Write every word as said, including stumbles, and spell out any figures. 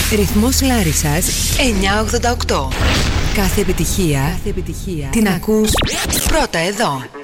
Ρυθμός Λάρισσας εννιακόσια ογδόντα οκτώ. Κάθε επιτυχία, κάθε επιτυχία την ακούς πρώτα εδώ.